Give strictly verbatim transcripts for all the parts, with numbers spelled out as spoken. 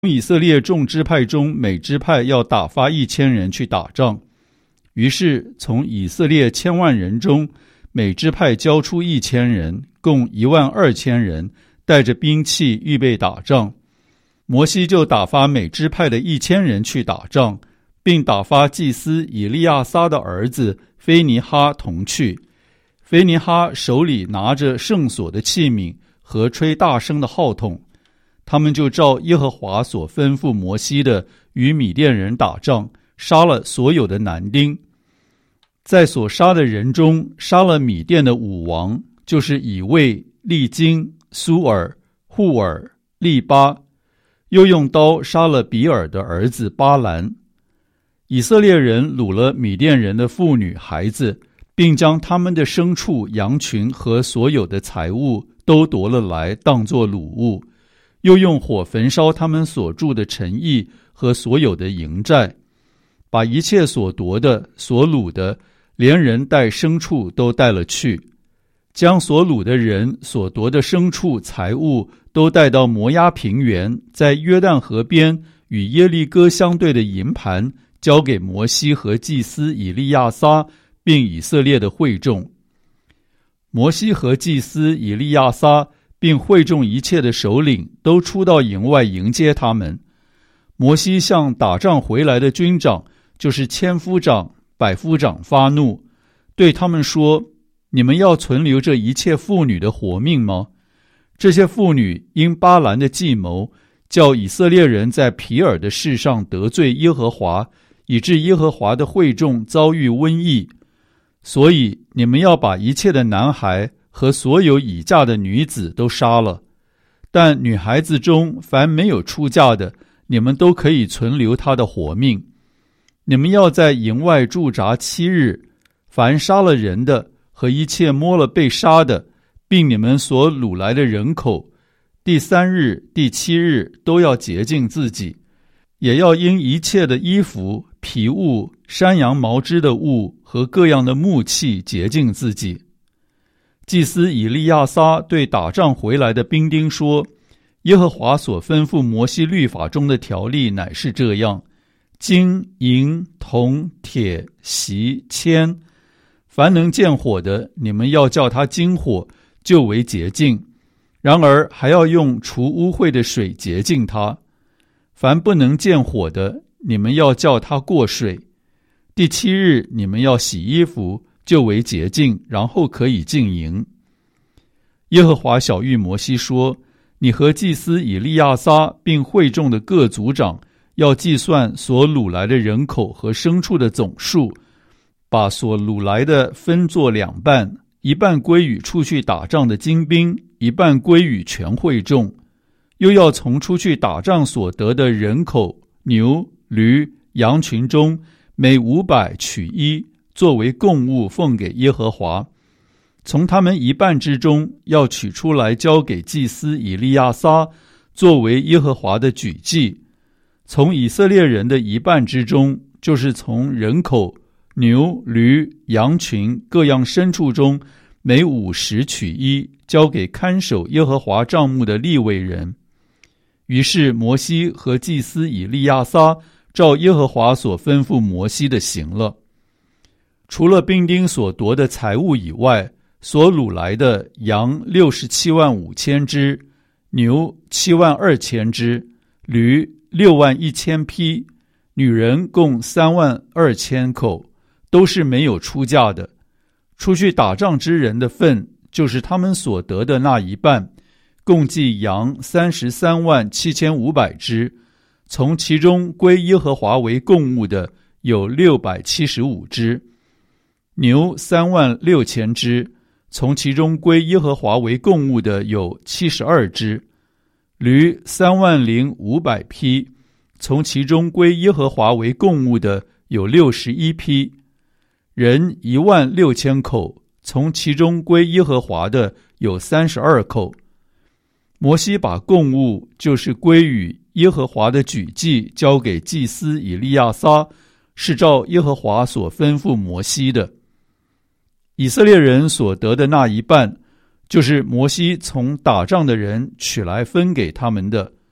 以色列众支派中每支派要打发一千人去打仗，于是从以色列千万人中，每支派交出一千人，共一万二千人，带着兵器预备打仗。摩西就打发每支派的一千人去打仗，并打发祭司以利亚撒的儿子非尼哈同去。非尼哈手里拿着圣所的器皿和吹大声的号筒，他们就照耶和华所吩咐摩西的，与米甸人打仗，杀了所有的男丁。在所杀的人中，杀了米甸的五王，就是以卫、利金、苏尔、户尔、利巴，又用刀杀了比尔的儿子巴兰。以色列人掳了米甸人的妇女孩子，并将他们的牲畜、羊群和所有的财物都夺了来，当作掳物，又用火焚烧他们所住的城邑和所有的营寨，把一切所夺的、所掳的，连人带牲畜都带了去，将所掳的人、所夺的牲畜、财物都带到摩押平原，在约旦河边与耶利哥相对的营盘，交给摩西和祭司以利亚撒，并以色列的会众。摩西和祭司以利亚撒并会众一切的首领都出到营外迎接他们。摩西向打仗回来的军长，就是千夫长、百夫长发怒，对他们说：你们要存留这一切妇女的活命吗？这些妇女因巴兰的计谋，叫以色列人在皮尔的事上得罪耶和华，以致耶和华的会众遭遇瘟疫。所以你们要把一切的男孩和所有已嫁的女子都杀了，但女孩子中凡没有出嫁的，你们都可以存留她的活命。你们要在营外驻扎七日，凡杀了人的和一切摸了被杀的，并你们所掳来的人口，第三日、第七日都要洁净自己，也要因一切的衣服、皮物、山羊毛织的物和各样的木器洁净自己。祭司以利亚撒对打仗回来的兵丁说：耶和华所吩咐摩西律法中的条例乃是这样：金、银、铜、铁、锡、铅，凡能见火的，你们要叫它金火，就为洁净。然而还要用除污秽的水洁净它。凡不能见火的，你们要叫它过水。第七日你们要洗衣服，就为洁净，然后可以进营。耶和华晓谕摩西说：你和祭司以利亚撒并会众的各族长，要计算所掳来的人口和牲畜的总数，把所掳来的分作两半，一半归与出去打仗的精兵，一半归与全会众。又要从出去打仗所得的人口、牛、驴、羊群中，每五百取一，作为供物奉给耶和华。从他们一半之中，要取出来交给祭司以利亚撒，作为耶和华的举祭。从以色列人的一半之中，就是从人口、牛、驴、羊群各样牲畜中，每五十取一，交给看守耶和华帐幕的利未人。于是摩西和祭司以利亚撒照耶和华所吩咐摩西的行了。除了兵丁所夺的财物以外，所掳来的羊六十七万五千只，牛七万二千只，驴六万一千匹，女人共三万二千口，都是没有出嫁的。出去打仗之人的份，就是他们所得的那一半，共计羊三十三万七千五百只，从其中归耶和华为供物的有六百七十五只。牛三万六千只，从其中归耶和华为供物的有七十二只。驴三万零五百匹，从其中归耶和华为供物的有六十一匹。人一万六千口，从其中归耶和华的有三十二口。摩西把供物，就是归与耶和华的举祭，交给祭司以利亚撒，是照耶和华所吩咐摩西的。以色列人所得的那一半，就是摩西从打仗的人取来分给他们的，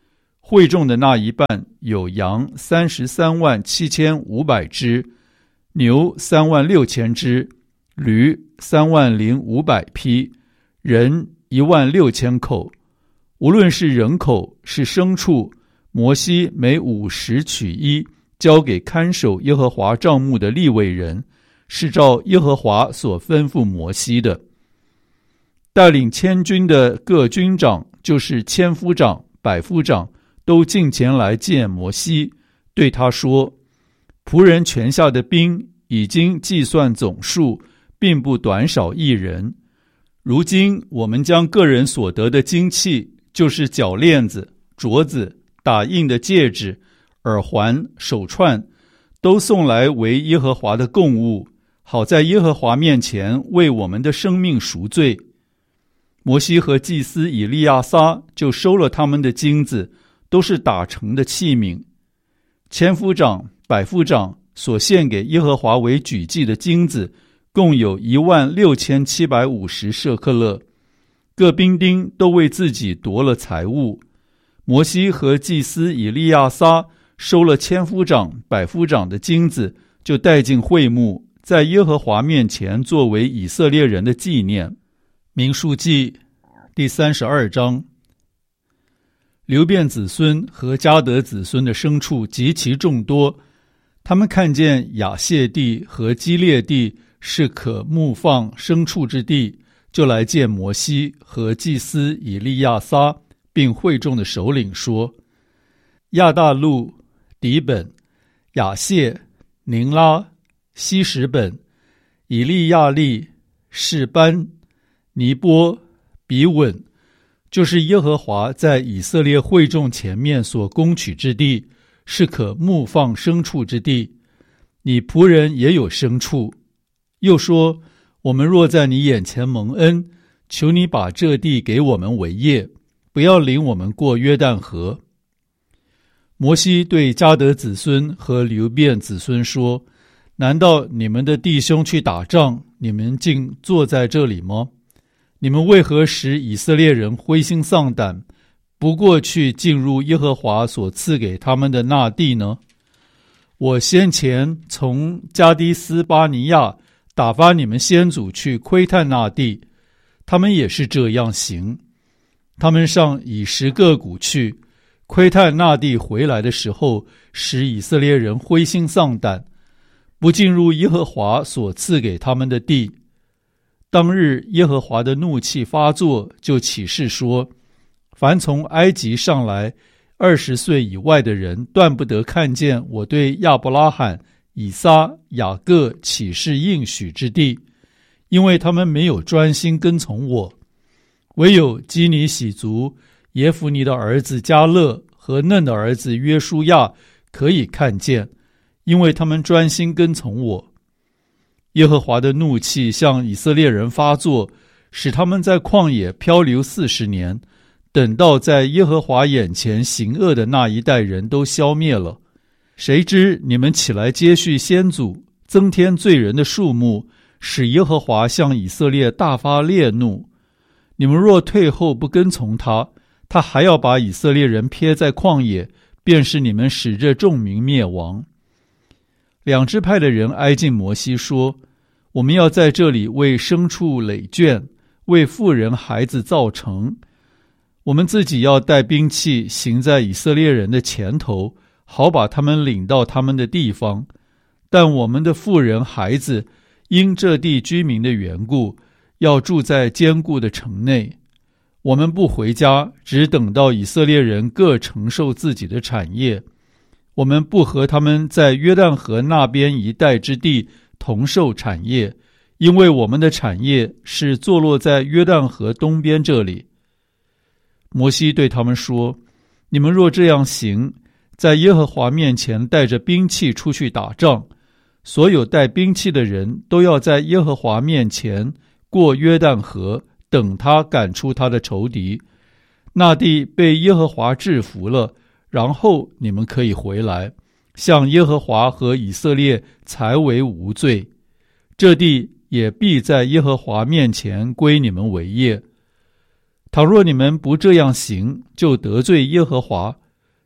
会众的那一半有羊三十三万七千五百只，牛三万六千只，驴三万零五百匹，人一万六千口。无论是人口是牲畜，摩西每五十取一，交给看守耶和华帐幕的利未人，是照耶和华所吩咐摩西的。带领千军的各军长，就是千夫长、百夫长，都进前来见摩西，对他说：仆人权下的兵已经计算总数，并不短少一人。如今我们将个人所得的金器，就是脚链子、镯子、打印的戒指、耳环、手串，都送来为耶和华的供物，好在耶和华面前为我们的生命赎罪。摩西和祭司以利亚撒就收了他们的金子，都是打成的器皿。千夫长、百夫长所献给耶和华为举祭的金子，共有一万六千七百五十舍克勒。各兵丁都为自己夺了财物。摩西和祭司以利亚撒收了千夫长、百夫长的金子，就带进会幕，在耶和华面前作为以色列人的纪念。民数记第三十二章。流便子孙和迦得子孙的牲畜极其众多，他们看见亚谢地和基列地是可牧放牲畜之地，就来见摩西和祭司以利亚撒，并会众的首领说：亚大路、底本、亚谢、宁拉、希实本、以利亚利、示班、尼波、比稳，就是耶和华在以色列会众前面所攻取之地，是可牧放牲畜之地。你仆人也有牲畜。又说：我们若在你眼前蒙恩，求你把这地给我们为业，不要领我们过约旦河。摩西对迦得子孙和流便子孙说：难道你们的弟兄去打仗，你们竟坐在这里吗？你们为何使以色列人灰心丧胆，不过去进入耶和华所赐给他们的那地呢？我先前从加迪斯巴尼亚打发你们先祖去窥探那地，他们也是这样行。他们上以实各谷去窥探那地，回来的时候，使以色列人灰心丧胆，不进入耶和华所赐给他们的地。当日耶和华的怒气发作，就起誓说：凡从埃及上来二十岁以外的人，断不得看见我对亚伯拉罕、以撒、雅各起誓应许之地，因为他们没有专心跟从我。唯有基尼喜族耶孚尼的儿子迦勒和嫩的儿子约书亚可以看见，因为他们专心跟从我。耶和华的怒气向以色列人发作，使他们在旷野漂流四十年，等到在耶和华眼前行恶的那一代人都消灭了。谁知你们起来接续先祖，增添罪人的数目，使耶和华向以色列大发烈怒。你们若退后不跟从他，他还要把以色列人撇在旷野，便是你们使这众民灭亡。两支派的人挨近摩西说：我们要在这里为牲畜垒圈，为妇人孩子造城。我们自己要带兵器行在以色列人的前头，好把他们领到他们的地方。但我们的妇人孩子因这地居民的缘故，要住在坚固的城内。我们不回家，只等到以色列人各承受自己的产业。我们不和他们在约旦河那边一带之地同受产业，因为我们的产业是坐落在约旦河东边这里。摩西对他们说：你们若这样行，在耶和华面前带着兵器出去打仗，所有带兵器的人都要在耶和华面前过约旦河，等他赶出他的仇敌。那地被耶和华制服了，然后你们可以回来，向耶和华和以色列才为无罪。这地也必在耶和华面前归你们为业。倘若你们不这样行，就得罪耶和华，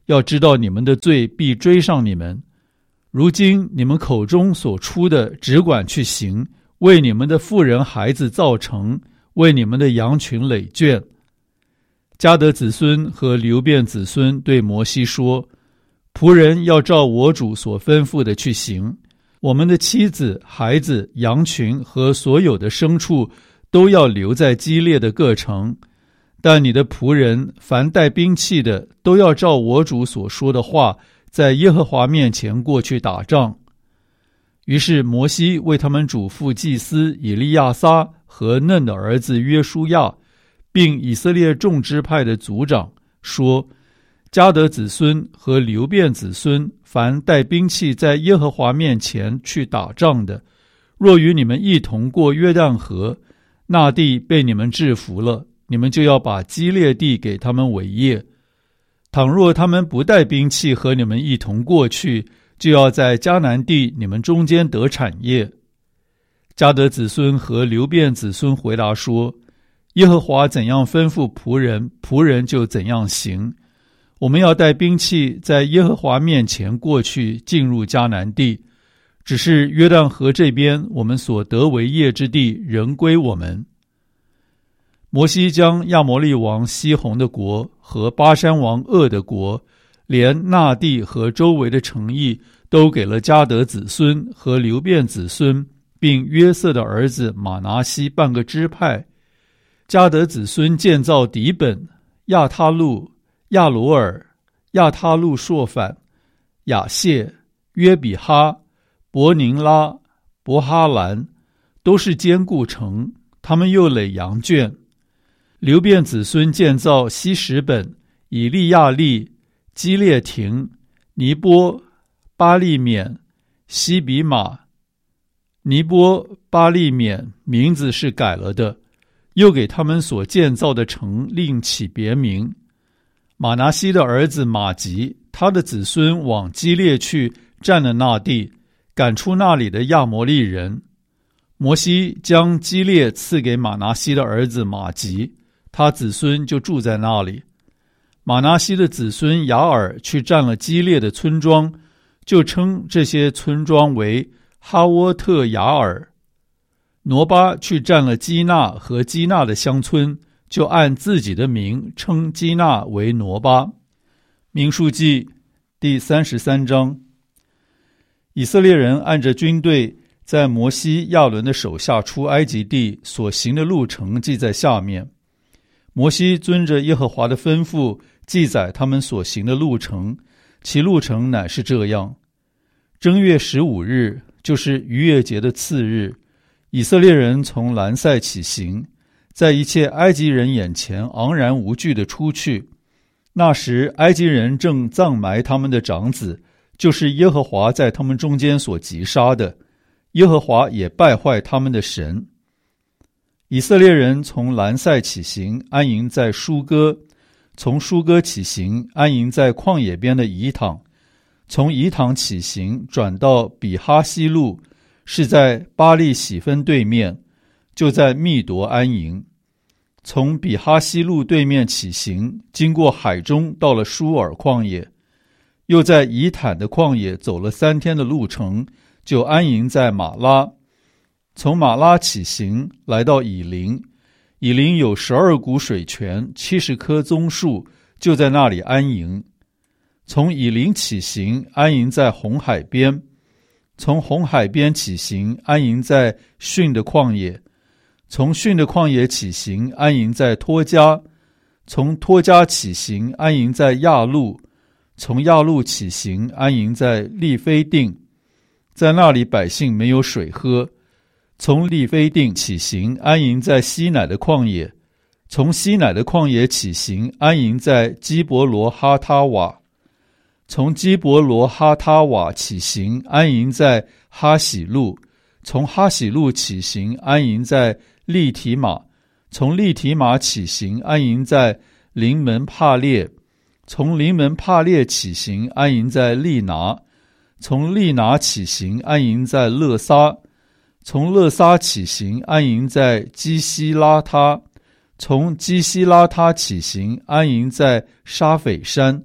要知道你们的罪必追上你们。如今你们口中所出的只管去行，为你们的妇人孩子造城，为你们的羊群垒圈。迦得子孙和流便子孙对摩西说，仆人要照我主所吩咐的去行，我们的妻子、孩子、羊群和所有的牲畜都要留在基列的各城，但你的仆人凡带兵器的都要照我主所说的话，在耶和华面前过去打仗。于是摩西为他们嘱咐祭司以利亚撒和嫩的儿子约书亚，并以色列众支派的族长说，迦得子孙和流便子孙凡带兵器在耶和华面前去打仗的，若与你们一同过约旦河，那地被你们制服了，你们就要把基列地给他们为业。倘若他们不带兵器和你们一同过去，就要在迦南地你们中间得产业。迦得子孙和流便子孙回答说，耶和华怎样吩咐仆人，仆人就怎样行。我们要带兵器在耶和华面前过去，进入迦南地，只是约旦河这边我们所得为业之地仍归我们。摩西将亚摩利王西宏的国和巴珊王噩的国，连那地和周围的城邑都给了迦得子孙和流便子孙，并约瑟的儿子马拿西半个支派。迦得子孙建造底本、亚他路、亚罗尔、亚他路朔反、亚谢、约比哈、伯宁拉、伯哈兰，都是坚固城，他们又垒羊圈。流便子孙建造希实本、以利亚利、基列亭、尼波、巴利免、西比马。尼波、巴利免名字是改了的，又给他们所建造的城另起别名。马拿西的儿子马吉，他的子孙往基列去，占了那地，赶出那里的亚摩利人。摩西将基列赐给马拿西的儿子马吉，他子孙就住在那里。马拿西的子孙雅尔去占了基列的村庄，就称这些村庄为哈沃特雅尔。挪巴去占了基纳和基纳的乡村，就按自己的名称基纳为挪巴。民数记第三十三章。以色列人按着军队在摩西亚伦的手下出埃及地所行的路程记在下面。摩西遵着耶和华的吩咐记载他们所行的路程，其路程乃是这样：正月十五日，就是逾越节的次日，以色列人从兰塞起行，在一切埃及人眼前昂然无惧地出去。那时埃及人正葬埋他们的长子，就是耶和华在他们中间所击杀的，耶和华也败坏他们的神。以色列人从兰塞起行，安营在舒歌；从舒歌起行，安营在旷野边的以坦；从以坦起行，转到比哈西路，是在巴利喜分对面，就在密夺安营。从比哈西路对面起行，经过海中，到了舒尔旷野，又在以坦的旷野走了三天的路程，就安营在马拉。从马拉起行，来到以琳，以琳有十二股水泉，七十棵棕树，就在那里安营。从以琳起行，安营在红海边；从红海边起行，安营在汛的旷野；从汛的旷野起行，安营在托家；从托家起行，安营在亚路；从亚路起行，安营在利非定，在那里百姓没有水喝。从利非定起行，安营在西乃的旷野；从西乃的旷野起行，安营在基伯罗哈他瓦；从基伯罗哈他瓦起行，安营在哈喜路；从哈喜路起行，安营在利提马；从利提马起行，安营在临门帕列；从临门帕列起行，安营在利拿；从利拿起行，安营在勒撒；从勒撒起行，安营在基西拉他；从基西拉他起行，安营在沙斐山；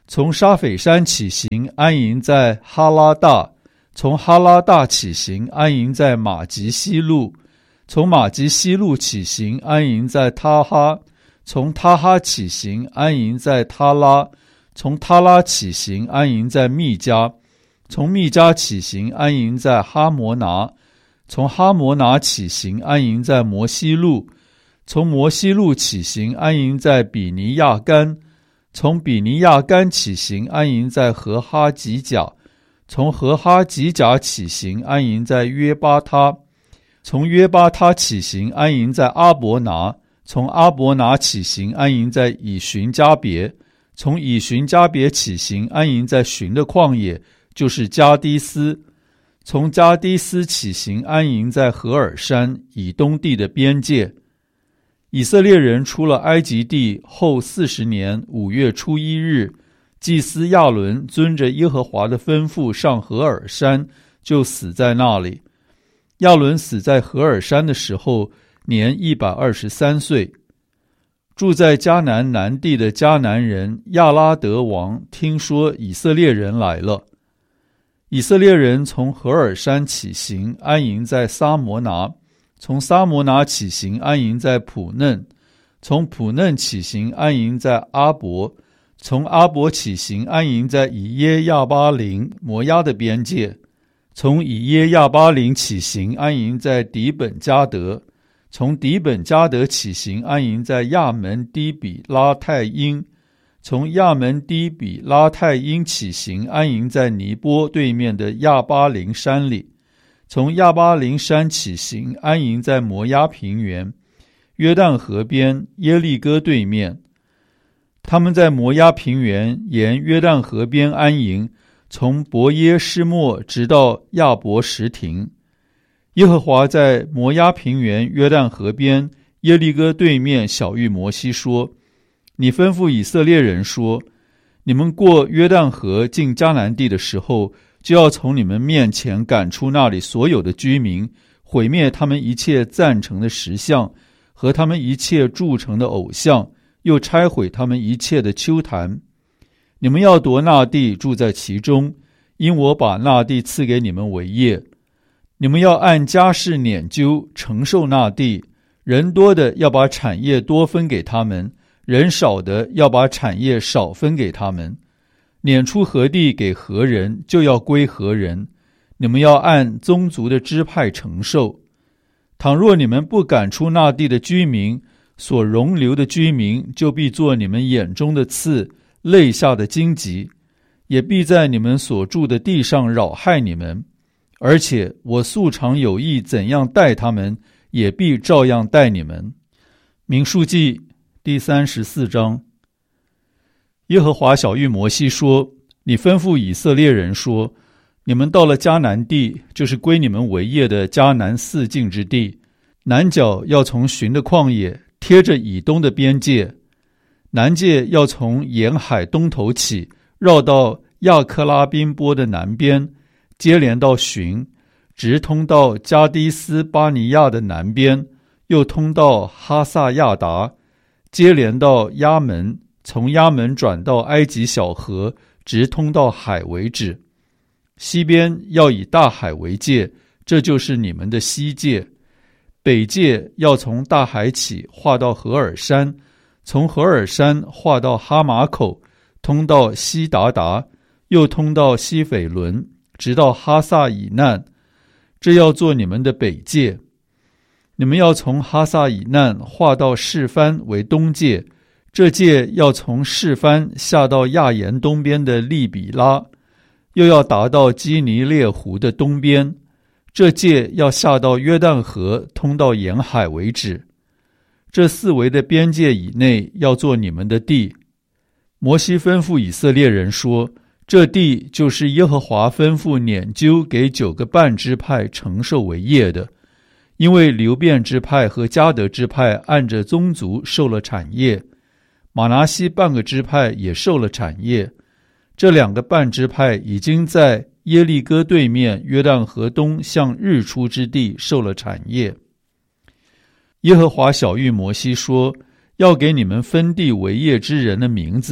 从沙斐山起行，安营在哈拉大；从哈拉大起行，安营在马吉西路；从马吉西路起行，安营在他哈；从他哈起行，安营在他拉；从他拉起行，安营在密加；从密加起行，安营在哈摩拿；从哈摩拿起行，安营在摩西路；从摩西路起行，安营在比尼亚干；从比尼亚干起行，安营在何哈吉甲；从何哈吉甲起行，安营在约巴他；从约巴他起行，安营在阿伯拿；从阿伯拿起行，安营在以寻加别；从以寻加别起行，安营在寻的旷野，就是加低斯；从加低斯起行，安营在何尔山以东地的边界。以色列人出了埃及地后四十年五月初一日，祭司亚伦遵着耶和华的吩咐上何尔山，就死在那里。亚伦死在何尔山的时候，年一百二十三岁。住在迦南南地的迦南人亚拉德王听说以色列人来了，以色列人从何尔山起行，安营在撒摩拿；从撒摩拿起行，安营在普嫩；从普嫩起行，安营在阿伯；从阿伯起行，安营在以耶亚巴林摩押的边界；从以耶亚巴林起行，安营在底本加德；从底本加德起行，安营在亚门低比拉太因；从亚门低比拉太因起行，安营在尼波对面的亚巴林山里；从亚巴林山起行，安营在摩押平原，约旦河边耶利哥对面。他们在摩押平原沿约旦河边安营，从伯耶施末直到亚伯什亭。耶和华在摩押平原约旦河边耶利哥对面晓谕摩西说：你吩咐以色列人说，你们过约旦河进迦南地的时候，就要从你们面前赶出那里所有的居民，毁灭他们一切赞成的石像和他们一切铸成的偶像，又拆毁他们一切的丘坛。你们要夺那地，住在其中，因我把那地赐给你们为业。你们要按家世拈阄承受那地，人多的要把产业多分给他们，人少的要把产业少分给他们。撵出何地给何人，就要归何人。你们要按宗族的支派承受。倘若你们不赶出那地的居民，所容留的居民就必做你们眼中的刺，肋下的荆棘，也必在你们所住的地上扰害你们。而且我素常有意怎样待他们，也必照样待你们。民数记第三十四章。耶和华晓谕摩西说：你吩咐以色列人说，你们到了迦南地，就是归你们为业的迦南四境之地，南角要从寻的旷野贴着以东的边界，南界要从沿海东头起，绕到亚克拉宾波的南边，接连到寻，直通到加低斯巴尼亚的南边，又通到哈萨亚达，接连到亚门，从亚门转到埃及小河，直通到海为止。西边要以大海为界，这就是你们的西界。北界要从大海起，划到何尔山，从何尔山划到哈马口，通到西达达，又通到西斐伦，直到哈萨以难，这要做你们的北界。你们要从哈萨以难划到示番为东界，这界要从示番下到亚言东边的利比拉，又要达到基尼列湖的东边，这界要下到约旦河，通到沿海为止。这四围的边界以内要做你们的地。摩西吩咐以色列人说，这地就是耶和华吩咐拈阄给九个半支派承受为业的，因为流便支派和迦得支派按着宗族受了产业，玛拿西半个支派也受了产业。这两个半支派已经在耶利哥对面约旦河东向日出之地受了产业。耶和华晓谕摩西说，要给你们分地为业之人的名字，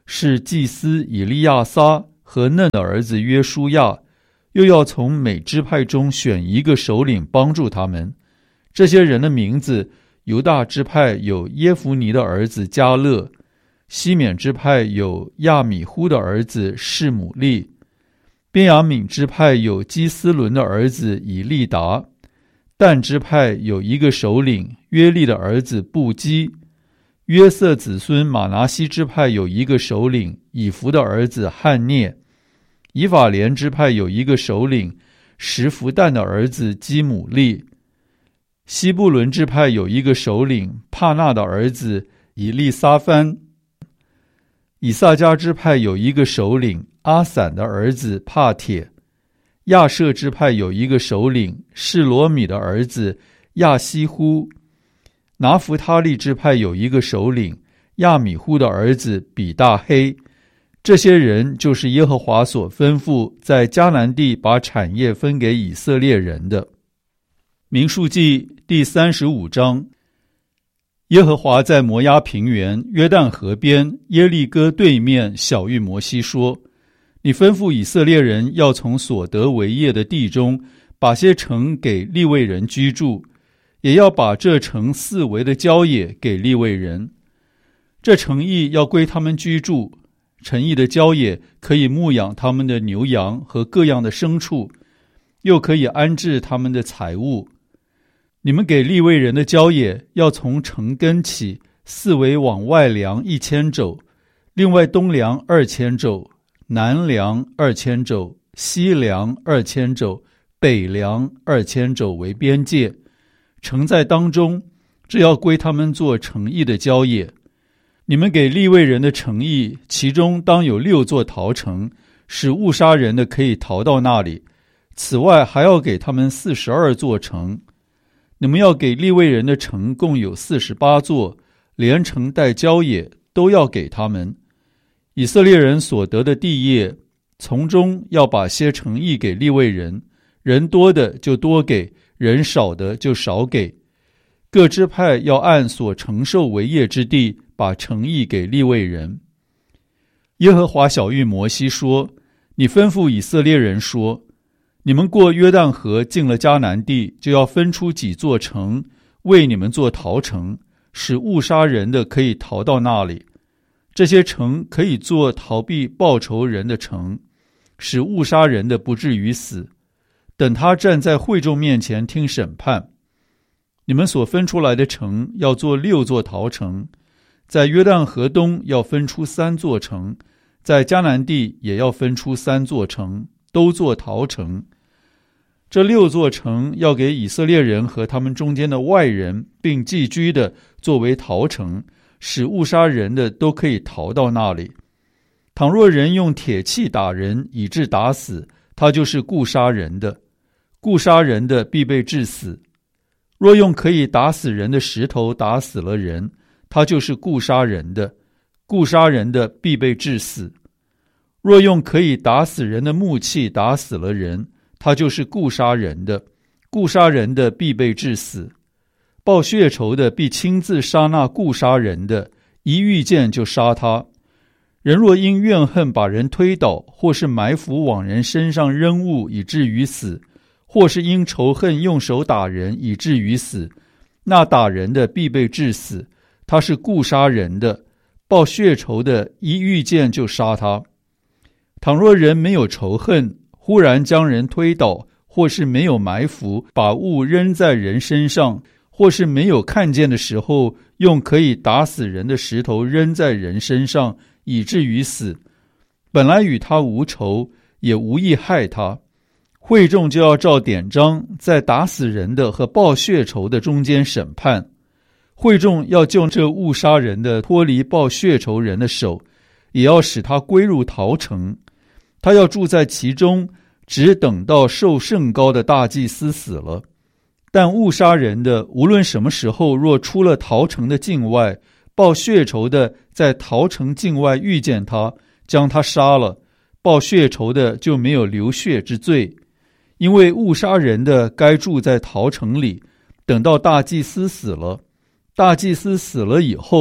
是祭司以利亚撒和嫩的儿子约书亚，又要从每支派中选一个首领帮助他们。这些人的名字，犹大支派有耶孚尼的儿子迦勒，西缅支派有亚米忽的儿子示姆利，便雅悯支派有基斯伦的儿子以利达，但支派有一个首领约利的儿子布基，约瑟子孙马拿西支派有一个首领以弗的儿子汉涅，以法莲支派有一个首领什弗但的儿子基姆利，西布伦支派有一个首领帕纳的儿子以利撒番，以萨迦支派有一个首领阿散的儿子帕铁，亚舍支派有一个首领示罗米的儿子亚西乎，拿弗他利支派有一个首领亚米忽的儿子比大黑。这些人就是耶和华所吩咐在迦南地把产业分给以色列人的。民数记第三十五章，耶和华在摩押平原约旦河边耶利哥对面晓谕摩西说，你吩咐以色列人要从所得为业的地中把些城给利未人居住，也要把这城四围的郊野给利未人。这城邑要归他们居住，城邑的郊野可以牧养他们的牛羊和各样的牲畜，又可以安置他们的财物。你们给利未人的郊野要从城根起，四围往外量一千肘，另外东量二千肘，南量二千肘，西量二千肘，北量二千肘为边界。城在当中，这要归他们做城邑的郊野。你们给利未人的城邑，其中当有六座逃城，使误杀人的可以逃到那里。此外还要给他们四十二座城。你们要给利未人的城共有四十八座，连城带郊野都要给他们。以色列人所得的地业，从中要把些城邑给利未人，人多的就多给，人少的就少给。各支派要按所承受为业之地，把城邑给利未人。耶和华晓谕摩西说，你吩咐以色列人说，你们过约旦河进了迦南地，就要分出几座城为你们做逃城，使误杀人的可以逃到那里。这些城可以做逃避报仇人的城，使误杀人的不至于死，等他站在会众面前听审判。你们所分出来的城要做六座逃城，在约旦河东要分出三座城，在迦南地也要分出三座城，都做逃城。这六座城要给以色列人和他们中间的外人并寄居的作为逃城，使误杀人的都可以逃到那里。倘若人用铁器打人以致打死，他就是故杀人的，故杀人的必被治死。若用可以打死人的石头打死了人，他就是故杀人的，故杀人的必被治死。若用可以打死人的木器打死了人，他就是故杀人的，故杀人的必被治死。报血仇的必亲自杀那故杀人的，一遇见就杀他。人若因怨恨把人推倒，或是埋伏往人身上扔物以至于死，或是因仇恨用手打人以至于死，那打人的必被治死，他是故杀人的，报血仇的一遇见就杀他。倘若人没有仇恨，忽然将人推倒，或是没有埋伏把物扔在人身上，或是没有看见的时候用可以打死人的石头扔在人身上以至于死，本来与他无仇，也无意害他，会众就要照典章在打死人的和报血仇的中间审判。会众要救这误杀人的脱离报血仇人的手，也要使他归入逃城。他要住在其中，只等到受甚高的大祭司死了。但误杀人的无论什么时候若出了逃城的境外，报血仇的在逃城境外遇见他，将他杀了，报血仇的就没有流血之罪。因为误杀人的该住在逃城里，等到大祭司死了。大祭司死了以后，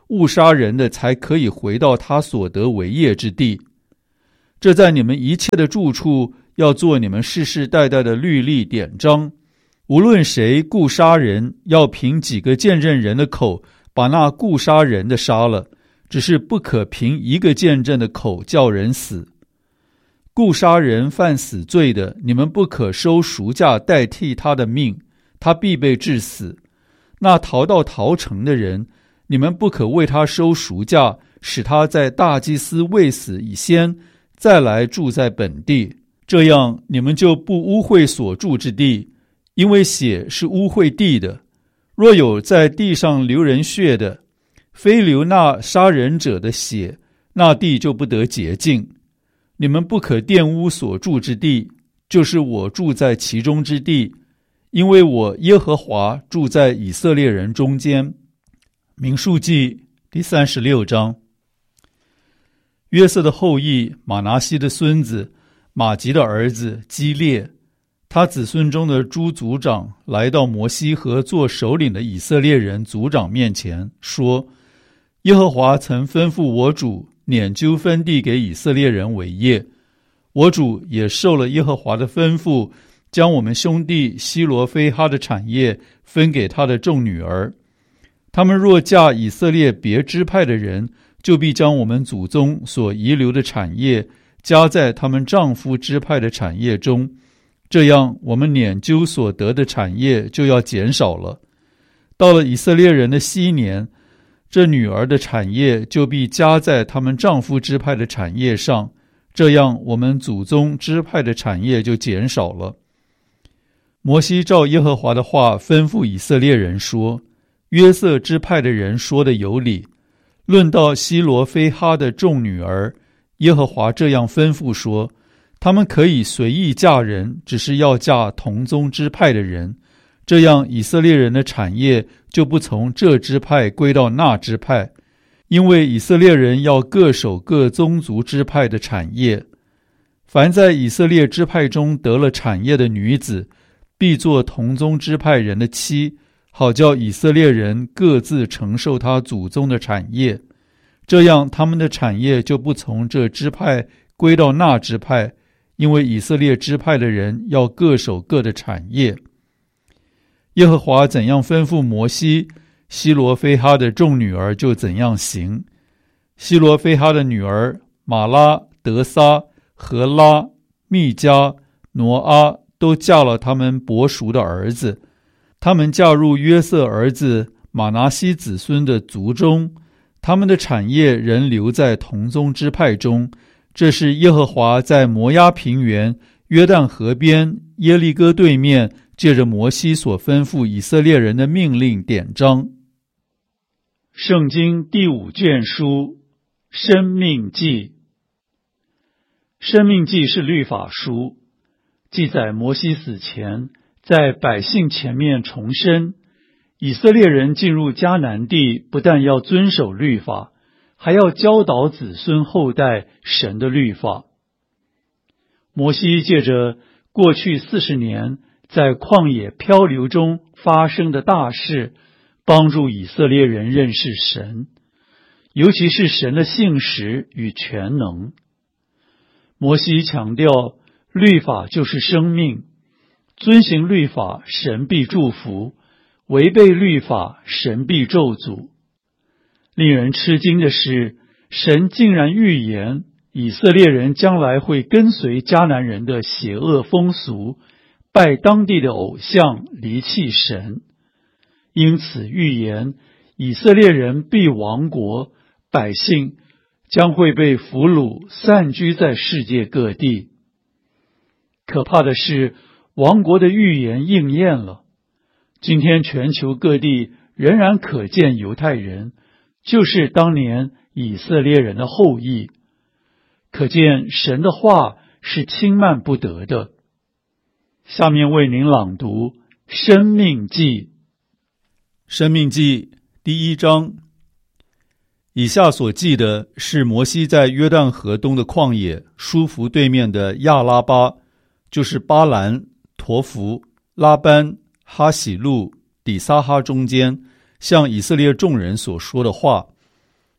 误杀人的才可以回到他所得为业之地。这在你们一切的住处要做你们世世代代的律例典章。无论谁故杀人，要凭几个见证人的口把那故杀人的杀了，只是不可凭一个见证的口叫人死。故杀人犯死罪的，你们不可收赎价代替他的命，他必被治死。那逃到逃城的人，你们不可为他收赎价，使他在大祭司未死以先再来住在本地，这样你们就不污秽所住之地，因为血是污秽地的。若有在地上流人血的，非流那杀人者的血，那地就不得洁净。你们不可玷污所住之地，就是我住在其中之地，因为我耶和华住在以色列人中间。民数记第三十六章。约瑟的后裔马拿西的孙子马吉的儿子基列，他子孙中的诸族长来到摩西和做首领的以色列人族长面前，说：耶和华曾吩咐我主撵阄分地给以色列人为业，我主也受了耶和华的吩咐，将我们兄弟希罗非哈的产业分给他的众女儿。他们若嫁以色列别支派的人，就必将我们祖宗所遗留的产业加在他们丈夫支派的产业中，这样我们撵阄所得的产业就要减少了。到了以色列人的禧年，这女儿的产业就必加在他们丈夫支派的产业上，这样我们祖宗支派的产业就减少了。摩西照耶和华的话吩咐以色列人说：约瑟支派的人说的有理。论到希罗非哈的众女儿，耶和华这样吩咐说：他们可以随意嫁人，只是要嫁同宗支派的人，这样以色列人的产业就不从这支派归到那支派，因为以色列人要各守各宗族支派的产业。凡在以色列支派中得了产业的女子，必做同宗支派人的妻，好叫以色列人各自承受他祖宗的产业，这样他们的产业就不从这支派归到那支派，因为以色列支派的人要各守各的产业。耶和华怎样吩咐摩西，希罗非哈的众女儿就怎样行。希罗非哈的女儿玛拉、德撒、荷拉、密迦、挪阿都嫁了他们伯叔的儿子，他们嫁入约瑟儿子马拿西子孙的族中，他们的产业仍留在同宗支派中。这是耶和华在摩押平原约旦河边耶利哥对面借着摩西所吩咐以色列人的命令典章。圣经第五卷书申命记。申命记是律法书，记载摩西死前在百姓前面重申，以色列人进入迦南地不但要遵守律法，还要教导子孙后代神的律法。摩西借着过去四十年在旷野漂流中发生的大事，帮助以色列人认识神，尤其是神的信实与全能。摩西强调，律法就是生命，遵行律法，神必祝福；违背律法，神必咒诅。令人吃惊的是，神竟然预言以色列人将来会跟随迦南人的邪恶风俗，拜当地的偶像，离弃神。因此预言以色列人必亡国，百姓将会被俘虏，散居在世界各地。可怕的是，亡国的预言应验了。今天全球各地仍然可见犹太人，就是当年以色列人的后裔。可见神的话是轻慢不得的。下面为您朗读申命记。申命记第一章。以下所记的是摩西在约旦河东的旷野舒服对面的亚拉巴，就是巴兰、陀弗、拉班、哈喜路、底撒哈中间，向以色列众人所说的话。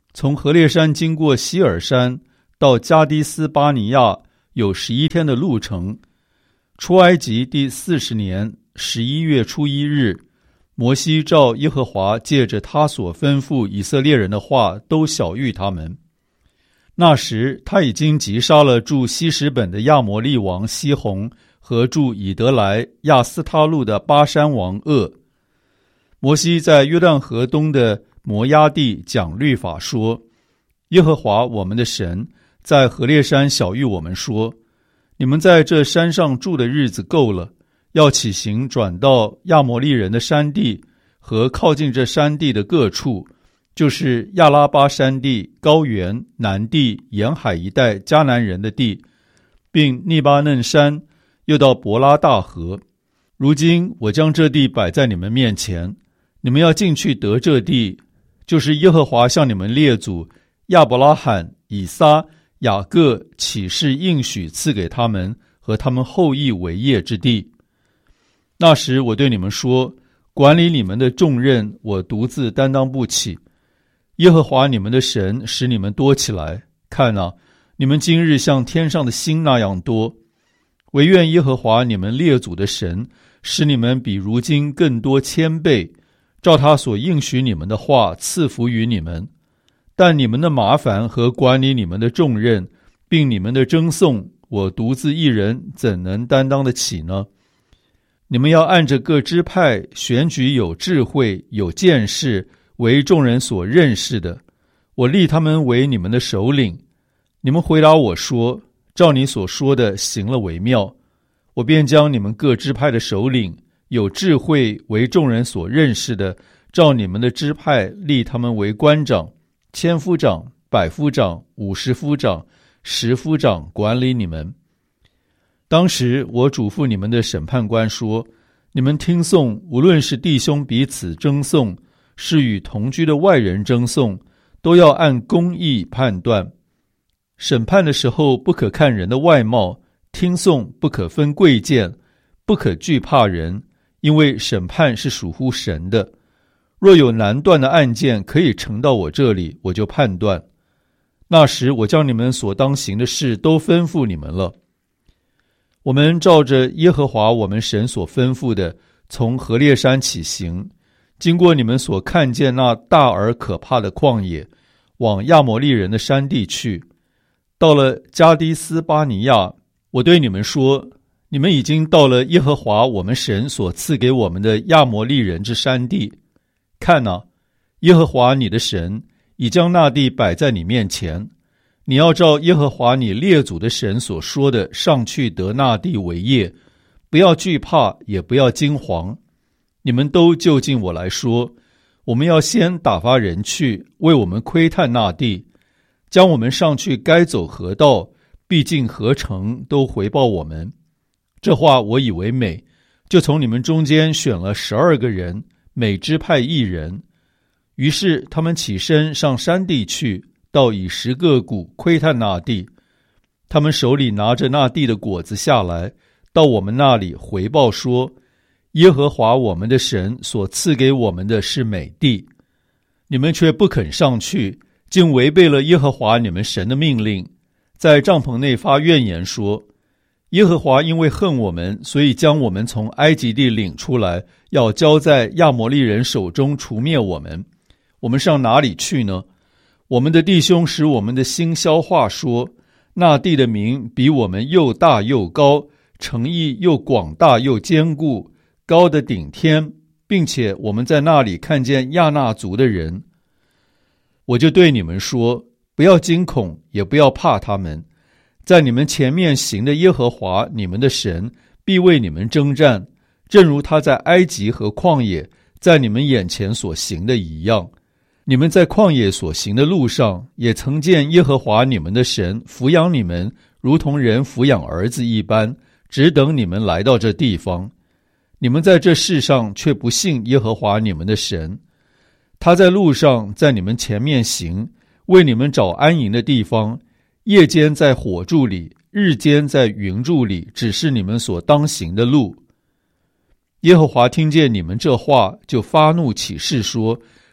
从何烈山经过希尔山到加迪斯巴尼亚有十一天的路程。出埃及第四十年十一月初一日，摩西照耶和华借着他所吩咐以色列人的话，都晓谕他们。那时他已经击杀了住西什本的亚摩利王西宏和住以德来亚斯他路的巴山王噩。摩西在约旦河东的摩押地讲律法说，耶和华我们的神在何烈山晓谕我们说，你们在这山上住的日子够了，要起行转到亚摩利人的山地和靠近这山地的各处，就是亚拉巴山地、高原、南地、沿海一带迦南人的地，并利巴嫩山，又到伯拉大河。如今我将这地摆在你们面前，你们要进去得这地，就是耶和华向你们列祖亚伯拉罕、以撒、雅各起誓应许赐给他们和他们后裔为业之地。那时我对你们说，管理你们的重任我独自担当不起，耶和华你们的神使你们多起来，看啊，你们今日像天上的星那样多。惟愿耶和华你们列祖的神使你们比如今更多千倍，照他所应许你们的话赐福于你们。但你们的麻烦和管理你们的重任，并你们的争讼，我独自一人怎能担当得起呢？你们要按着各支派选举有智慧有见识为众人所认识的，我立他们为你们的首领。你们回答我说，照你所说的行了为妙。我便将你们各支派的首领有智慧为众人所认识的，照你们的支派立他们为官长、千夫长、百夫长、五十夫长、十夫长，管理你们。当时我嘱咐你们的审判官说，你们听讼，无论是弟兄彼此争讼，是与同居的外人争讼，都要按公义判断。审判的时候不可看人的外貌，听讼不可分贵贱，不可惧怕人，因为审判是属乎神的。若有难断的案件可以呈到我这里，我就判断。那时我将你们所当行的事都吩咐你们了。我们照着耶和华我们神所吩咐的，从何烈山起行，经过你们所看见那大而可怕的旷野，往亚摩利人的山地去。到了加迪斯巴尼亚，我对你们说，你们已经到了耶和华我们神所赐给我们的亚摩利人之山地。看啊，耶和华你的神已将那地摆在你面前，你要照耶和华你列祖的神所说的上去得那地为业，不要惧怕，也不要惊惶。你们都就近我来说，我们要先打发人去为我们窥探那地，将我们上去该走何道，必进何城，都回报我们。这话我以为美，就从你们中间选了十二个人，每支派一人。于是他们起身上山地去，到以十个谷窥探那地。他们手里拿着那地的果子下来，到我们那里回报说，耶和华我们的神所赐给我们的是美地。你们却不肯上去，竟违背了耶和华你们神的命令，在帐篷内发怨言说，耶和华因为恨我们，所以将我们从埃及地领出来，要交在亚摩利人手中除灭我们。我们上哪里去呢？我们的弟兄使我们的心消化说，那地的名比我们又大又高，城邑又广大又坚固，高的顶天，并且我们在那里看见亚衲族的人。我就对你们说，不要惊恐，也不要怕他们，在你们前面行的耶和华你们的神必为你们征战，正如他在埃及和旷野在你们眼前所行的一样。你们在旷野所行的路上，也曾见耶和华你们的神抚养你们，如同人抚养儿子一般，只等你们来到这地方。你们在这世上却不信耶和华你们的神，他在路上在你们前面行，为你们找安营的地方，夜间在火柱里，日间在云柱里，指示你们所当行的路。耶和华听见你们这话，就发怒起誓说，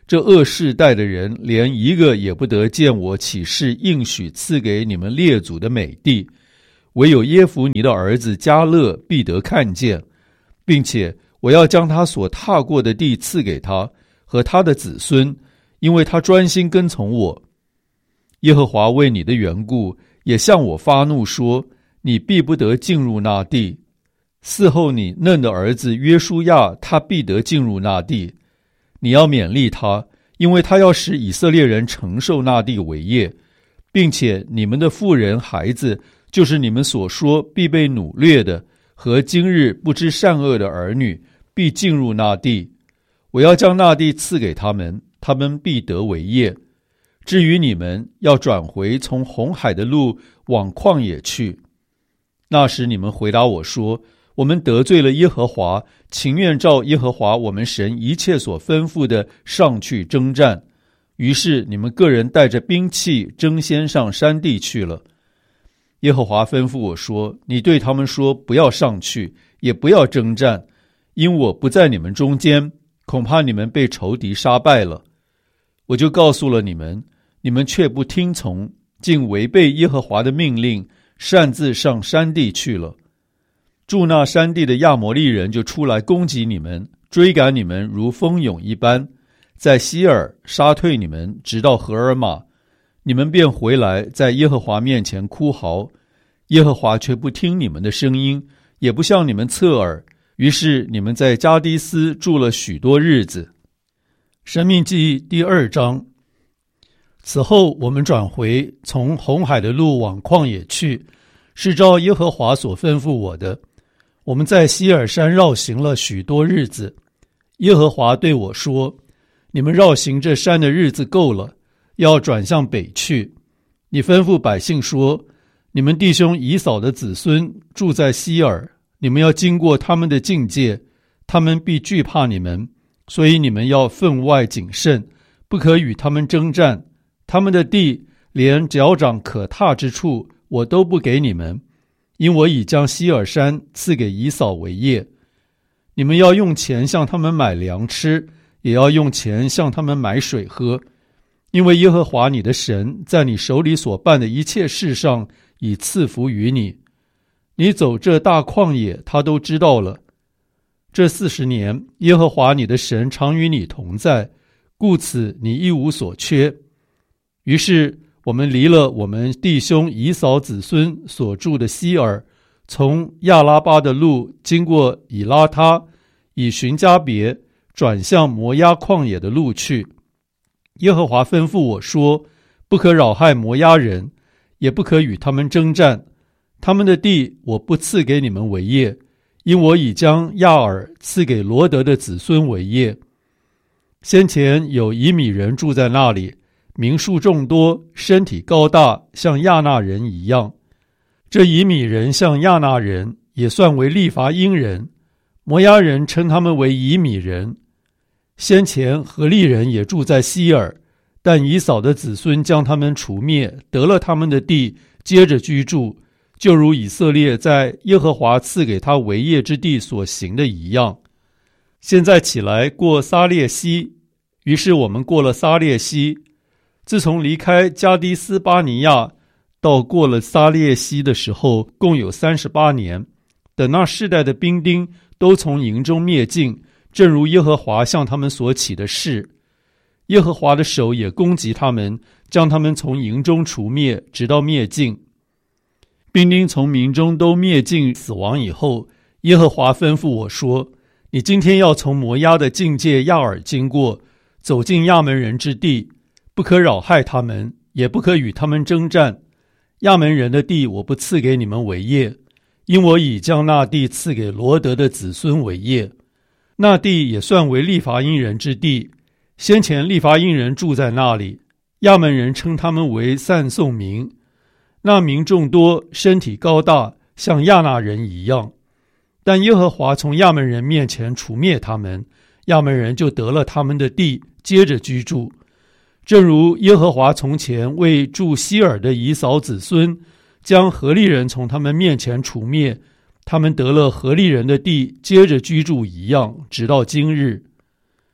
这恶世代的人连一个也不得见我起誓应许赐给你们列祖的美地，唯有耶孚尼的儿子迦勒必得看见，并且我要将他所踏过的地赐给他和他的子孙，因为他专心跟从我。耶和华为你的缘故也向我发怒说，你必不得进入那地。嗣后你嫩的儿子约书亚，他必得进入那地。你要勉励他，因为他要使以色列人承受那地为业，并且你们的妇人孩子，就是你们所说必被掳掠的，和今日不知善恶的儿女，必进入那地。我要将那地赐给他们，他们必得为业。至于你们，要转回从红海的路往旷野去。那时你们回答我说，我们得罪了耶和华，情愿照耶和华我们神一切所吩咐的上去征战。于是你们个人带着兵器争先上山地去了。耶和华吩咐我说，你对他们说，不要上去，也不要征战，因我不在你们中间，恐怕你们被仇敌杀败了。我就告诉了你们，你们却不听从，竟违背耶和华的命令，擅自上山地去了。住那山地的亚摩利人就出来攻击你们，追赶你们如蜂蛹一般，在西尔杀退你们，直到荷尔玛。你们便回来，在耶和华面前哭嚎，耶和华却不听你们的声音，也不向你们侧耳。于是你们在加低斯住了许多日子。申命记第二章。此后我们转回，从红海的路往旷野去，是照耶和华所吩咐我的。我们在西尔山绕行了许多日子。耶和华对我说，你们绕行这山的日子够了，要转向北去。你吩咐百姓说，你们弟兄以扫的子孙住在西尔，你们要经过他们的境界，他们必惧怕你们，所以你们要分外谨慎，不可与他们征战。他们的地连脚掌可踏之处我都不给你们，因我已将西尔山赐给以扫为业。你们要用钱向他们买粮吃，也要用钱向他们买水喝，因为耶和华你的神在你手里所办的一切事上已赐福于你。你走这大旷野，他都知道了。这四十年，耶和华你的神常与你同在，故此你一无所缺。于是我们离了我们弟兄以扫子孙所住的西尔，从亚拉巴的路经过以拉他，以寻加别，转向摩押旷野的路去。耶和华吩咐我说，不可扰害摩押人，也不可与他们征战，他们的地我不赐给你们为业，因我已将亚尔赐给罗德的子孙为业。先前有以米人住在那里，民数众多，身体高大，像亚纳人一样。这以米人像亚纳人，也算为利乏音人。摩押人称他们为以米人。先前何利人也住在西尔，但以扫的子孙将他们除灭，得了他们的地，接着居住，就如以色列在耶和华赐给他为业之地所行的一样。现在起来过撒列西，于是我们过了撒列西。自从离开加低斯巴尼亚到过了撒列西的时候，共有三十八年。等那世代的兵丁都从营中灭尽，正如耶和华向他们所起的誓。耶和华的手也攻击他们，将他们从营中除灭，直到灭尽。兵丁从民中都灭尽死亡以后，耶和华吩咐我说，你今天要从摩押的境界亚尔经过，走进亚门人之地，不可扰害他们，也不可与他们征战。亚门人的地我不赐给你们为业，因我已将那地赐给罗德的子孙为业。那地也算为利乏音人之地，先前利乏音人住在那里，亚门人称他们为散送民。那民众多，身体高大，像亚纳人一样。但耶和华从亚门人面前除灭他们，亚门人就得了他们的地，接着居住。正如耶和华从前为住西尔的以扫子孙，将何利人从他们面前除灭，他们得了何利人的地，接着居住一样，直到今日。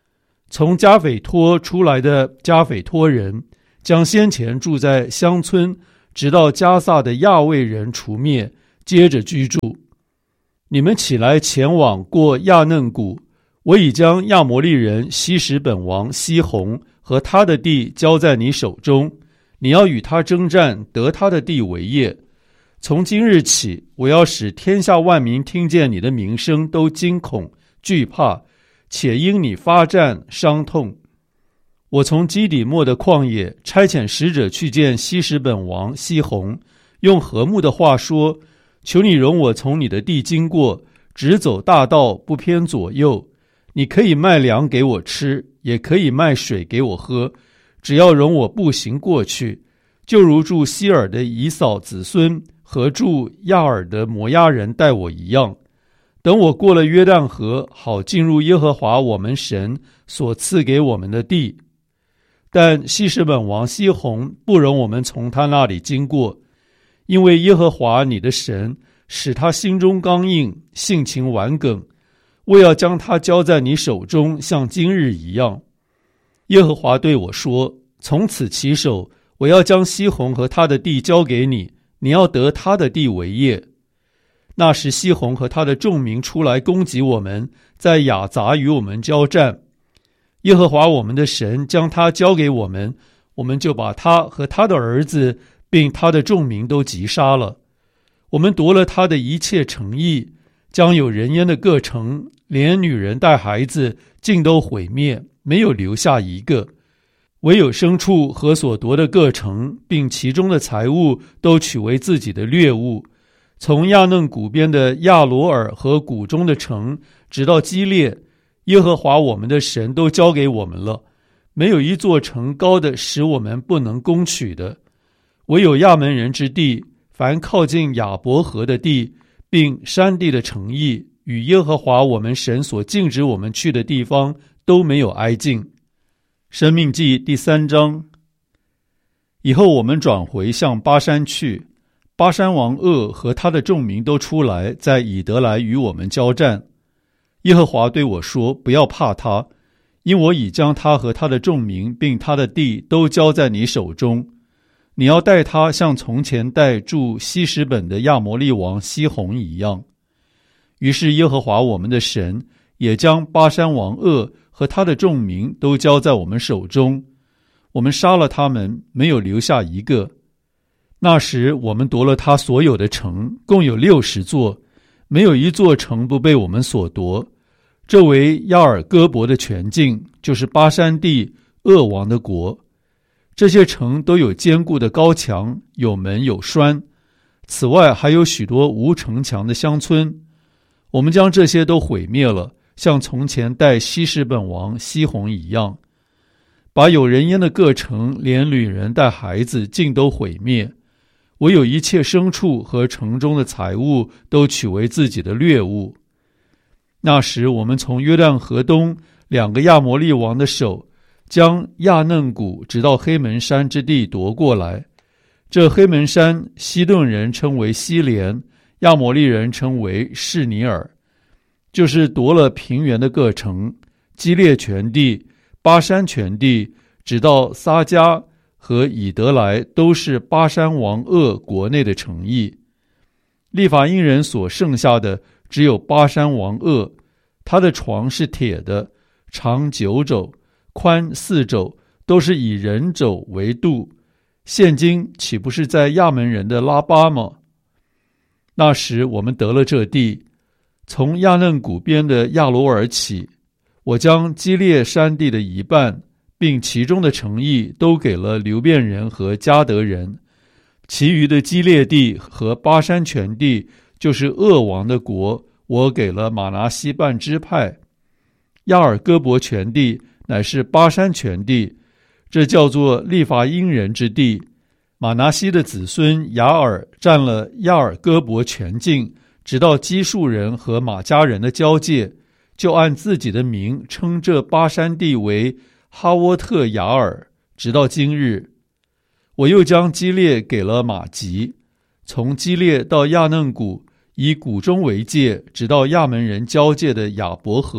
从加斐托出来的加斐托人，将先前住在乡村直到加萨的亚卫人除灭，接着居住。你们起来前往过亚嫩谷，我已将亚摩利人西什本王西宏和他的地交在你手中，你要与他征战，得他的地为业。从今日起，我要使天下万民听见你的名声都惊恐惧怕，且因你发战伤痛。我从基底末的旷野差遣使者去见西什本王西宏，用和睦的话说，求你容我从你的地经过，直走大道，不偏左右。你可以卖粮给我吃，也可以卖水给我喝，只要容我步行过去，就如住希尔的以扫子孙和住亚尔的摩押人待我一样。等我过了约旦河，好进入耶和华我们神所赐给我们的地。但西什本王西宏不容我们从他那里经过，因为耶和华你的神使他心中刚硬，性情顽梗，我要将他交在你手中，像今日一样。耶和华对我说，从此起手，我要将西宏和他的地交给你，你要得他的地为业。那时西宏和他的众民出来攻击我们，在雅杂与我们交战。耶和华我们的神将他交给我们，我们就把他和他的儿子并他的众民都击杀了。我们夺了他的一切城邑，将有人烟的各城，连女人带孩子尽都毁灭，没有留下一个。唯有牲畜和所夺的各城，并其中的财物，都取为自己的掠物。从亚嫩谷边的亚罗尔和谷中的城，直到基列，耶和华我们的神都交给我们了，没有一座城高的使我们不能攻取的。唯有亚门人之地，凡靠近亚伯河的地，并山地的城邑，与耶和华我们神所禁止我们去的地方，都没有挨近。申命记第三章。以后我们转回向巴山去，巴山王噩和他的众民都出来，在以德来与我们交战。耶和华对我说，不要怕他，因我已将他和他的众民并他的地都交在你手中。你要待他像从前待住西什本的亚摩利王西宏一样。于是耶和华我们的神也将巴山王噩和他的众民都交在我们手中，我们杀了他们，没有留下一个。那时我们夺了他所有的城，共有六十座，没有一座城不被我们所夺。这为亚尔戈伯的全境，就是巴山地噩王的国。这些城都有坚固的高墙，有门有栓，此外还有许多无城墙的乡村。我们将这些都毁灭了，像从前待西什本王西宏一样，把有人烟的各城，连女人带孩子尽都毁灭，唯有一切牲畜和城中的财物都取为自己的掠物。那时我们从约旦河东两个亚摩利王的手，将亚嫩谷直到黑门山之地夺过来。这黑门山，西顿人称为西连，亚摩利人称为示尼尔，就是夺了平原的各城，基列全地、巴山全地，直到撒迦和以德来，都是巴山王噩国内的城邑。利法因人所剩下的只有巴山王噩，他的床是铁的，长九肘，宽四肘，都是以人肘为度。现今岂不是在亚门人的拉巴吗？那时我们得了这地，从亚嫩谷边的亚罗尔起，我将基列山地的一半，并其中的城邑都给了流便人和迦得人，其余的基列地和巴山全地，就是噩王的国，我给了玛拿西半支派。亚尔戈伯全地乃是巴山全地，这叫做利法因人之地。玛拿西的子孙雅尔占了亚尔戈伯全境，直到基述人和马加人的交界，就按自己的名称这巴山地为哈沃特雅尔，直到今日。我又将基列给了马吉，从基列到亚嫩谷，以谷中为界，直到亚门人交界的亚伯河，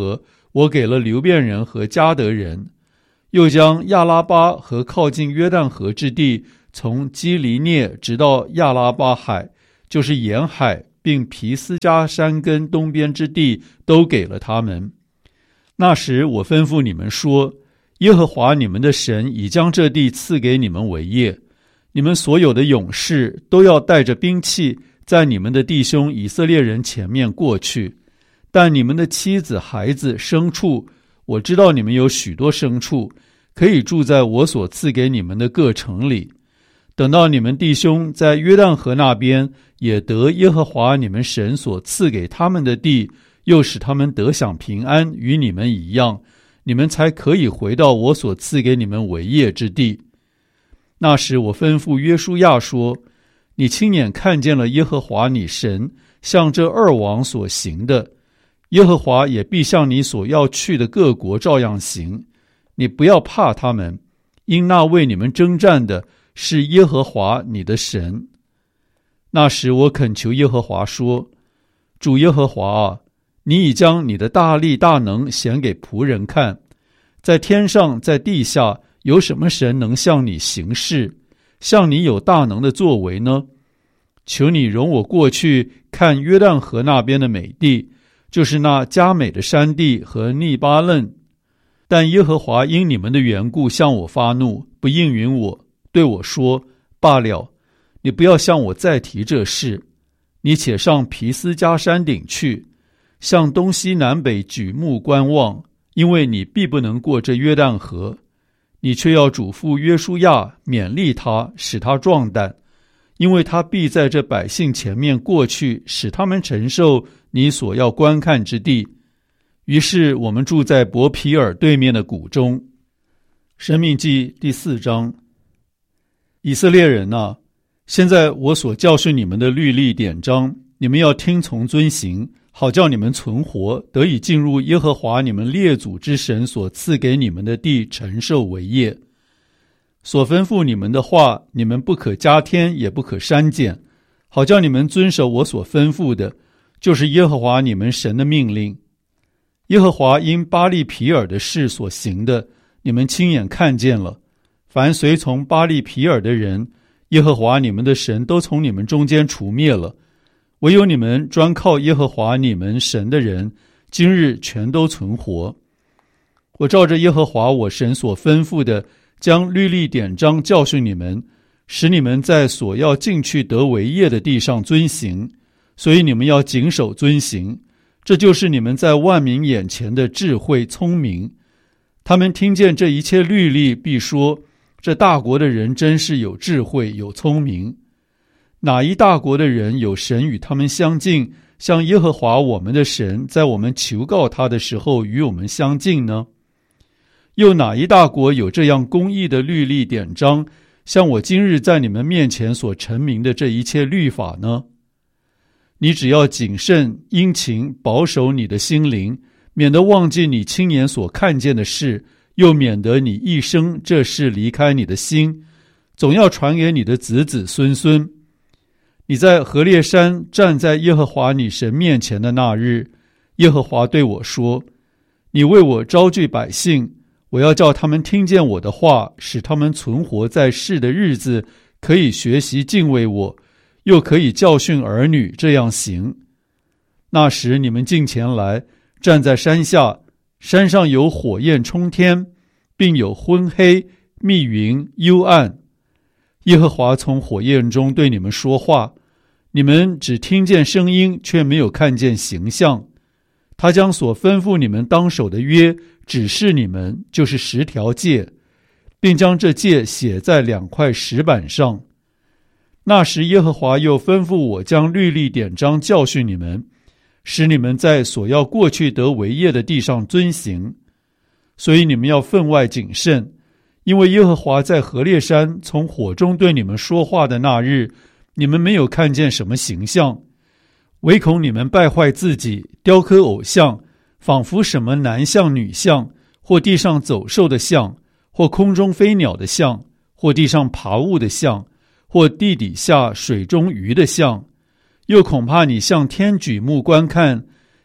我给了流便人和迦得人，又将亚拉巴和靠近约旦河之地，从基利涅直到亚拉巴海，就是沿海，并皮斯加山根东边之地，都给了他们。那时我吩咐你们说，耶和华你们的神已将这地赐给你们为业，你们所有的勇士都要带着兵器，在你们的弟兄以色列人前面过去。但你们的妻子、孩子、牲畜，我知道你们有许多牲畜，可以住在我所赐给你们的各城里。等到你们弟兄在约旦河那边也得耶和华你们神所赐给他们的地，又使他们得享平安，与你们一样，你们才可以回到我所赐给你们为业之地。那时我吩咐约书亚说，你亲眼看见了耶和华你神向这二王所行的，耶和华也必向你所要去的各国照样行。你不要怕他们，因那为你们征战的是耶和华你的神。那时我恳求耶和华说，主耶和华啊，你已将你的大力大能显给仆人看，在天上在地下有什么神能向你行事，像你有大能的作为呢？求你容我过去看约旦河那边的美地，就是那佳美的山地和利巴嫩。但耶和华因你们的缘故向我发怒，不应允我，对我说，罢了，你不要向我再提这事，你且上皮斯加山顶去，向东西南北举目观望，因为你必不能过这约旦河。你却要嘱咐约书亚，勉励他，使他壮胆，因为他必在这百姓前面过去，使他们承受你所要观看之地。于是我们住在伯皮尔对面的谷中。申命记第四章。以色列人啊，现在我所教训你们的律例典章，你们要听从遵行，好叫你们存活，得以进入耶和华你们列祖之神所赐给你们的地，承受为业。所吩咐你们的话，你们不可加添，也不可删减，好叫你们遵守我所吩咐的，就是耶和华你们神的命令。耶和华因巴利皮尔的事所行的，你们亲眼看见了。凡随从巴利皮尔的人，耶和华你们的神都从你们中间除灭了。唯有你们专靠耶和华你们神的人，今日全都存活。我照着耶和华我神所吩咐的，将律例典章教训你们，使你们在所要进去得为业的地上遵行，所以你们要谨守遵行。这就是你们在万民眼前的智慧聪明。他们听见这一切律例，必说，这大国的人真是有智慧有聪明。哪一大国的人有神与他们相近，像耶和华我们的神在我们求告他的时候与我们相近呢？又哪一大国有这样公义的律例典章，像我今日在你们面前所陈明的这一切律法呢？你只要谨慎殷勤，保守你的心灵，免得忘记你亲眼所看见的事，又免得你一生这事离开你的心，总要传给你的子子孙孙。你在何烈山站在耶和华你神面前的那日，耶和华对我说，你为我招聚百姓，我要叫他们听见我的话，使他们存活在世的日子，可以学习敬畏我，又可以教训儿女这样行。那时你们近前来，站在山下，山上有火焰冲天，并有昏黑、密云、幽暗。耶和华从火焰中对你们说话，你们只听见声音，却没有看见形象。他将所吩咐你们当守的约指示你们，就是十条诫，并将这诫写在两块石板上。那时耶和华又吩咐我将律例典章教训你们，使你们在所要过去得为业的地上遵行。所以你们要分外谨慎，因为耶和华在何烈山从火中对你们说话的那日，你们没有看见什么形象，唯恐你们败坏自己，雕刻偶像，仿佛什么男像女像，或地上走兽的像，或空中飞鸟的像，或地上爬物的像，或地底下水中鱼的像。又恐怕你向天举目观看，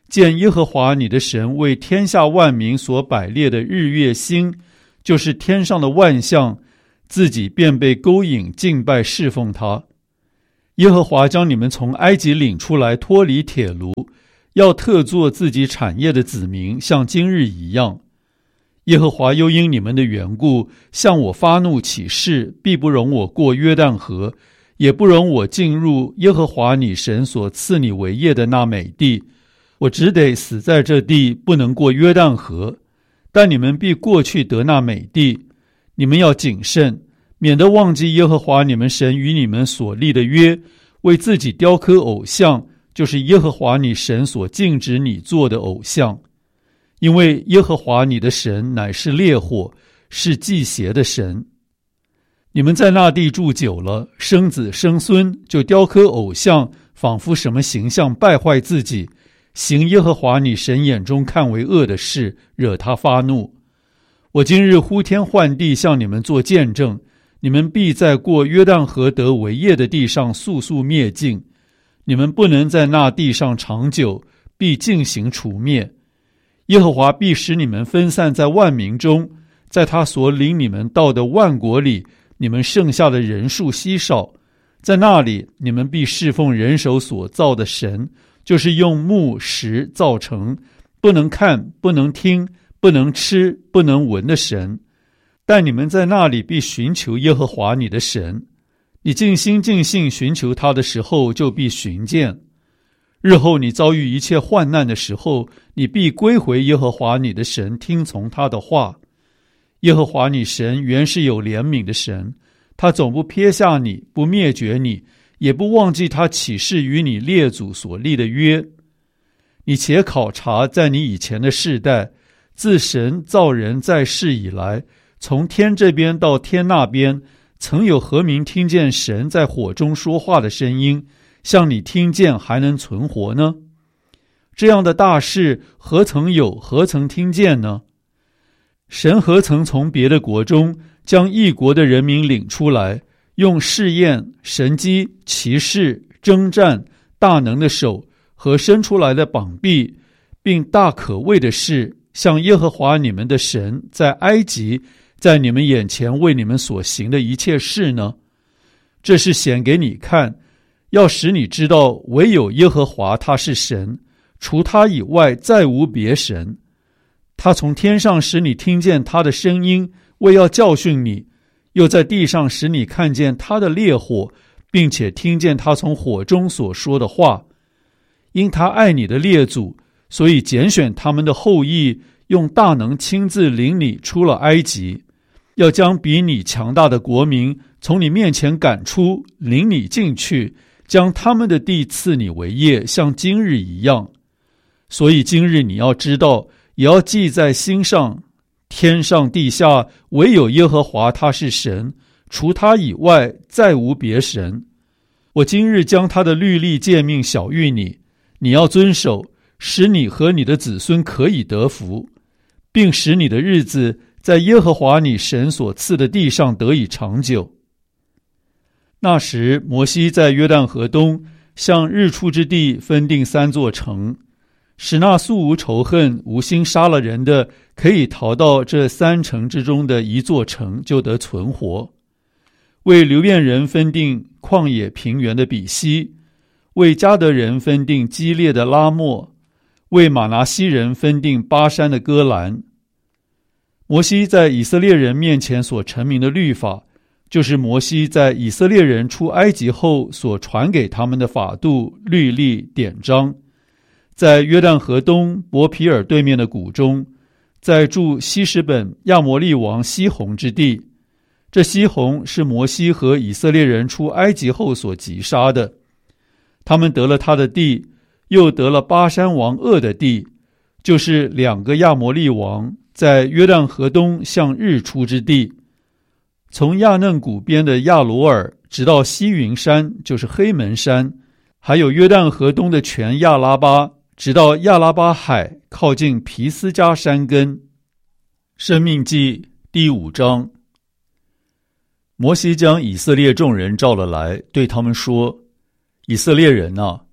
见耶和华你的神为天下万民所摆列的日月星，就是天上的万象，自己便被勾引敬拜侍奉他。耶和华将你们从埃及领出来，脱离铁炉，要特作自己产业的子民，像今日一样。耶和华又因你们的缘故，向我发怒起誓，必不容我过约旦河，也不容我进入耶和华你神所赐你为业的那美地。我只得死在这地，不能过约旦河。但你们必过去得那美地。你们要谨慎，免得忘记耶和华你们神与你们所立的约，为自己雕刻偶像，就是耶和华你神所禁止你做的偶像。因为耶和华你的神乃是烈火，是忌邪的神。你们在那地住久了，生子生孙，就雕刻偶像，仿佛什么形象，败坏自己，行耶和华你神眼中看为恶的事，惹他发怒。我今日呼天唤地向你们做见证，你们必在过约旦河得为业的地上速速灭尽。你们不能在那地上长久，必尽行除灭。耶和华必使你们分散在万民中，在他所领你们到的万国里，你们剩下的人数稀少。在那里，你们必侍奉人手所造的神，就是用木石造成，不能看，不能听，不能吃，不能闻的神。但你们在那里必寻求耶和华你的神，你尽心尽性寻求他的时候，就必寻见。日后你遭遇一切患难的时候，你必归回耶和华你的神，听从他的话。耶和华你神原是有怜悯的神，他总不撇下你，不灭绝你，也不忘记他起誓与你列祖所立的约。你且考察在你以前的世代，自神造人在世以来，从天这边到天那边，曾有何民听见神在火中说话的声音，像你听见还能存活呢？这样的大事何曾有，何曾听见呢？神何曾从别的国中将异国的人民领出来，用试验、神机、奇事、征战、大能的手和伸出来的膀臂，并大可畏的事，像耶和华你们的神在埃及，在你们眼前为你们所行的一切事呢？这是显给你看，要使你知道，唯有耶和华他是神，除他以外再无别神。他从天上使你听见他的声音，为要教训你，又在地上使你看见他的烈火，并且听见他从火中所说的话。因他爱你的列祖，所以拣选他们的后裔，用大能亲自领你出了埃及，要将比你强大的国民从你面前赶出，领你进去，将他们的地赐你为业，像今日一样。所以今日你要知道，也要记在心上，天上地下唯有耶和华他是神，除他以外再无别神。我今日将他的律例诫命晓谕你，你要遵守，使你和你的子孙可以得福，并使你的日子在耶和华你神所赐的地上得以长久。那时摩西在约旦河东向日出之地分定三座城，使那素无仇恨无心杀了人的，可以逃到这三城之中的一座城，就得存活。为流便人分定旷野平原的比西，为迦得人分定基列的拉末，为马拿西人分定巴山的戈兰。摩西在以色列人面前所陈明的律法，就是摩西在以色列人出埃及后所传给他们的法度、律例、典章。在约旦河东伯皮尔对面的谷中，在住西什本亚摩利王西宏之地。这西宏是摩西和以色列人出埃及后所击杀的。他们得了他的地，又得了巴山王噩的地，就是两个亚摩利王在约旦河东向日出之地。从亚嫩谷边的亚罗尔直到西云山，就是黑门山，还有约旦河东的全亚拉巴，直到亚拉巴海，靠近皮斯加山根。申命记第五章。摩西将以色列众人召了来，对他们说：以色列人啊，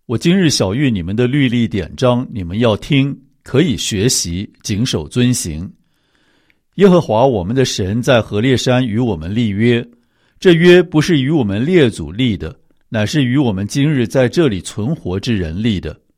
我今日晓谕你们的律例典章，你们要听，可以学习，谨守遵行。耶和华我们的神在何烈山与我们立约，这约不是与我们列祖立的，乃是与我们今日在这里存活之人立的。